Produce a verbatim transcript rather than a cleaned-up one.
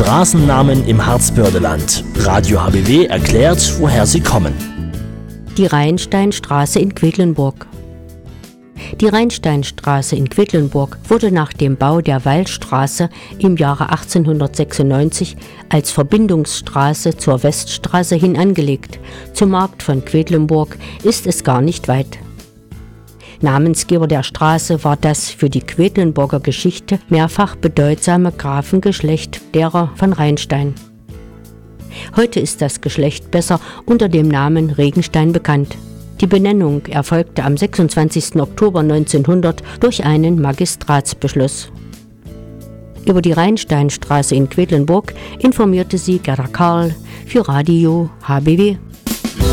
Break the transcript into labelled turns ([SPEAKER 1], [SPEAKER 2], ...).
[SPEAKER 1] Straßennamen im Harzbördeland. Radio H B W erklärt, woher sie kommen.
[SPEAKER 2] Die Rheinsteinstraße in Quedlinburg. Die Rheinsteinstraße in Quedlinburg wurde nach dem Bau der Wallstraße im Jahre achtzehnhundertsechsundneunzig als Verbindungsstraße zur Weststraße hin angelegt. Zum Markt von Quedlinburg ist es gar nicht weit. Namensgeber der Straße war das für die Quedlinburger Geschichte mehrfach bedeutsame Grafengeschlecht derer von Rheinstein. Heute ist das Geschlecht besser unter dem Namen Regenstein bekannt. Die Benennung erfolgte am sechsundzwanzigsten Oktober neunzehnhundert durch einen Magistratsbeschluss. Über die Rheinsteinstraße in Quedlinburg informierte sie Gerda Karl für Radio H B W.